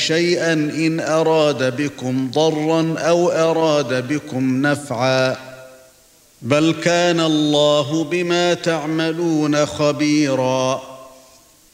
شيئا إن أراد بكم ضرا أو أراد بكم نفعا بل كان الله بما تعملون خبيرا